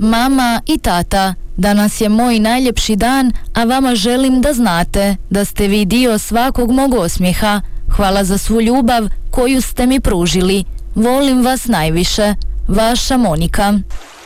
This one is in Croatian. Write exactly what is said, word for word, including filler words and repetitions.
Mama i tata, danas je moj najljepši dan, a vama želim da znate da ste vi dio svakog mog osmijeha. Hvala za svu ljubav koju ste mi pružili. Volim vas najviše. Vaša Monika.